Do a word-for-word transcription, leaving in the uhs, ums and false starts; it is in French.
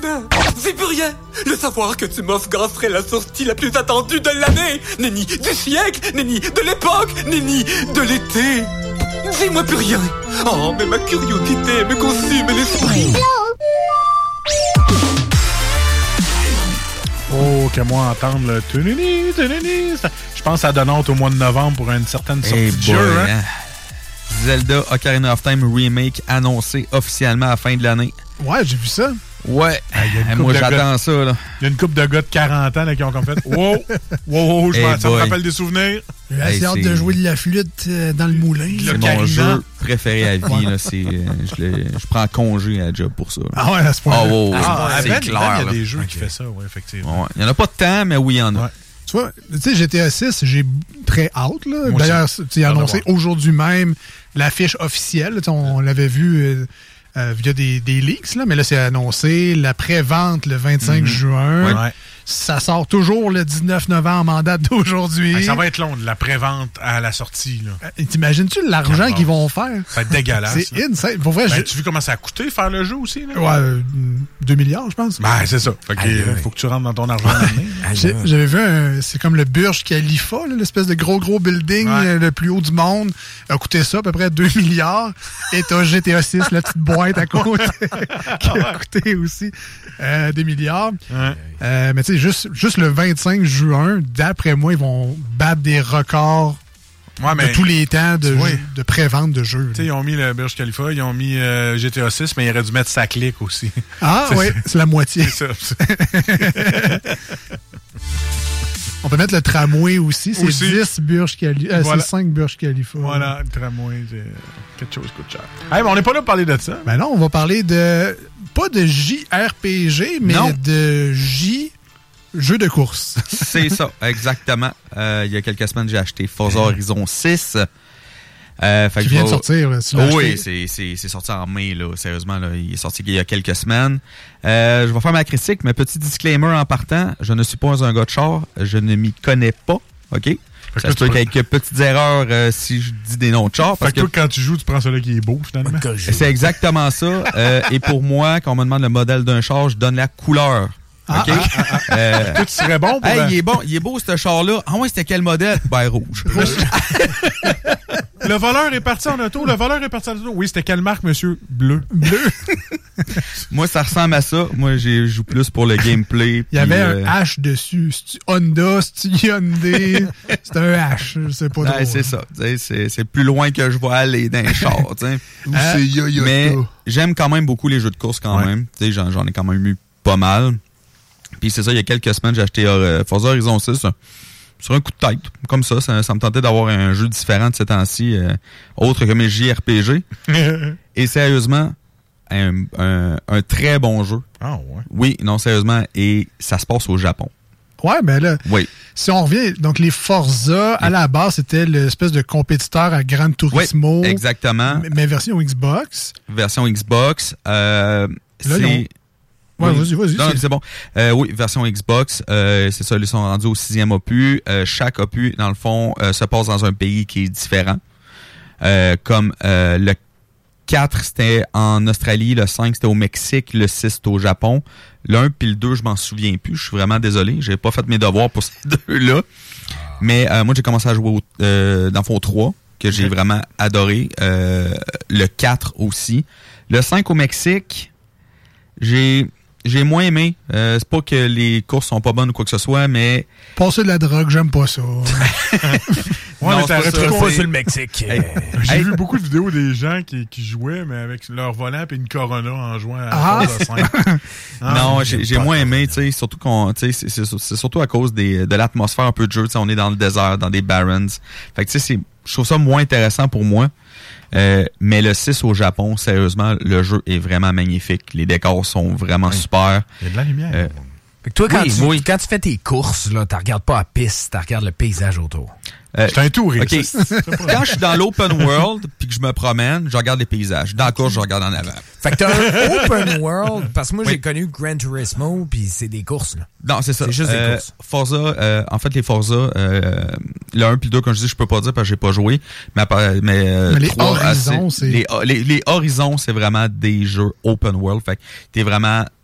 C'est plus rien. Le savoir que tu m'offres serait la sortie la plus attendue de l'année. Nenni du siècle, nenni de l'époque, nenni de l'été. Dis-moi plus rien. Oh, mais ma curiosité me consume l'esprit. Oh, que moi entendre le tunini, tunini. Je pense que ça donne honte au mois de novembre pour une certaine sortie hey de boy, jeu. Hein? Hein? Zelda Ocarina of Time Remake annoncé officiellement à la fin de l'année. Ouais, j'ai vu ça. Ouais, hey, moi j'attends gars, ça. Là. Il y a une couple de gars de quarante ans là, qui ont comme fait « Wow, wow, wow, je hey ça me rappelle des souvenirs. » J'ai assez hey, hâte de jouer de la flûte euh, dans le moulin. C'est mon jeu préféré à vie. Là, c'est, euh, je, le, je prends congé à la job pour ça. Là. Ah ouais, à ce point-là. Oh, oh, ah, c'est ben, clair. Il y a là. des jeux okay. qui font ça, oui, effectivement. Ouais. Il n'y en a pas de temps, mais oui, il y en a. Ouais. Tu vois, tu sais, G T A six, j'ai très hâte. Là. Moi D'ailleurs, c'est annoncé aujourd'hui même l'affiche officielle. Là, on l'avait vu euh, euh, via des, des leaks, là, mais là, c'est annoncé. La pré-vente le vingt-cinq mm-hmm. juin. Ouais. Ça sort toujours le dix-neuf novembre en date d'aujourd'hui. Hey, ça va être long, de la pré-vente à la sortie. Là. Euh, t'imagines-tu l'argent qu'ils vont faire? Ça va être dégueulasse. C'est insane. Pour vrai, ben, je... Tu as vu comment ça a coûté faire le jeu aussi? Là? Ouais, euh, deux milliards, je pense. Ben, c'est ça. Fait que, aïe, euh, aïe. faut que tu rentres dans ton argent d'année. J'avais vu, un, c'est comme le Burj Khalifa, là, l'espèce de gros, gros building ouais. euh, le plus haut du monde. A coûté ça, à peu près deux milliards. Et t'as G T A six, la petite boîte à côté, qui a coûté aussi euh, des milliards. Ouais. Euh, mais tu sais, juste, juste le vingt-cinq juin, d'après moi, ils vont battre des records ouais, mais de tous les temps de, jeu, de pré-vente de jeux. Ils ont mis le Burj Khalifa, ils ont mis euh, G T A six, mais ils auraient dû mettre sa clique aussi. Ah oui, c'est la moitié. C'est ça. On peut mettre le tramway aussi, c'est aussi. dix Burj Khalifa. Euh, voilà. C'est cinq Burj Khalifa. Voilà, le tramway, c'est quelque chose coûte cher. Hey, mais on n'est pas là pour parler de ça. Ben non, on va parler de pas de J R P G, mais non. de J jeu de course. C'est ça, exactement. Euh, il y a quelques semaines, j'ai acheté Forza Horizon six. Euh, fait qui vient va... de sortir. Là, si oh oui, c'est, c'est, c'est sorti en mai. Là. Sérieusement, là, il est sorti il y a quelques semaines. Euh, je vais faire ma critique, mais petit disclaimer en partant, je ne suis pas un gars de char, je ne m'y connais pas, OK? Ça se peut quelques petites erreurs euh, si je dis des noms de chars. Parce que, que quand tu joues, tu prends celui qui est beau, finalement. C'est exactement ça. euh, et pour moi, quand on me demande le modèle d'un char, je donne la couleur. Ah, OK? Ah, ah, ah. Euh, Tout serait bon pour hey, la... il est bon, il est beau ce char-là. Ah ouais, c'était quel modèle? Ben, rouge. Le voleur est parti en auto. Le voleur est parti en auto. Oui, c'était quelle marque, monsieur? Bleu. Bleu. Moi, ça ressemble à ça. Moi, je joue plus pour le gameplay. Il y avait euh... un H dessus. C'est-tu Honda? C'est-tu Hyundai? C'est un H. Je sais pas. Ouais, c'est ça. C'est, c'est plus loin que je vais aller dans les chars. Ou c'est Yoyota. Mais j'aime quand même beaucoup les jeux de course quand ouais. même. T'sais, j'en, j'en ai quand même eu pas mal. Puis c'est ça, il y a quelques semaines, j'ai acheté euh, Forza Horizon six euh, sur un coup de tête. Comme ça, ça, ça me tentait d'avoir un jeu différent de ces temps-ci, euh, autre que mes J R P G. Et sérieusement, un, un, un très bon jeu. Ah ouais? Oui, non, sérieusement. Et ça se passe au Japon. Ouais, mais là, oui. si on revient, donc les Forza, à la base, c'était l'espèce de compétiteur à Gran Turismo. Oui, exactement. Mais, mais version Xbox. Version Xbox. Euh, là, c'est... Ouais, vas-y, vas-y. Non, c'est, c'est bon. Euh, oui, version Xbox, euh, c'est ça, ils sont rendus au sixième opus. Euh, chaque opus, dans le fond, euh, se passe dans un pays qui est différent. Euh, comme euh, le quatre, c'était en Australie, le cinq, c'était au Mexique, le six, c'était au Japon. Le un puis le deux, je m'en souviens plus. Je suis vraiment désolé. J'ai pas fait mes devoirs pour ces deux-là. Mais euh, moi, j'ai commencé à jouer au, euh, dans le fond au trois, que j'ai okay. vraiment adoré. Euh, le quatre aussi. Le cinq au Mexique, j'ai... J'ai moins aimé. Euh, c'est pas que les courses sont pas bonnes ou quoi que ce soit, mais... Passer de la drogue, j'aime pas ça. Ouais, non, mais t'arrêtes pas c'est... sur le Mexique. Hey. J'ai hey. vu beaucoup de vidéos des gens qui, qui jouaient, mais avec leur volant et une Corona en jouant à ah. cinq. Ah, non, j'ai, j'ai moins aimé, tu sais, surtout qu'on, tu sais, c'est, c'est, c'est surtout à cause des, de l'atmosphère un peu de jeu. Tu sais, on est dans le désert, dans des barrens. Fait que tu sais, c'est, je trouve ça moins intéressant pour moi. Euh, mais le six au Japon, sérieusement, le jeu est vraiment magnifique. Les décors sont vraiment oui. super. Il y a de la lumière. Euh, fait que toi, quand, oui, tu, oui. quand tu fais tes courses, là, tu regardes pas la piste, tu regardes le paysage autour. Euh, c'est un touriste. Okay. Quand je suis dans l'open world puis que je me promène, je regarde les paysages. Dans la course, je regarde en avant. Fait que t'as un open world, parce que moi, oui. j'ai connu Gran Turismo, puis c'est des courses, là. Non, c'est ça. C'est juste euh, des courses. Forza, euh, en fait, les Forza, euh, le un puis le deux, comme je dis, je peux pas dire parce que j'ai pas joué. Mais, mais, euh, mais les trois, horizons, assez, c'est... Les, les, les horizons, c'est vraiment des jeux open world. Fait que t'es vraiment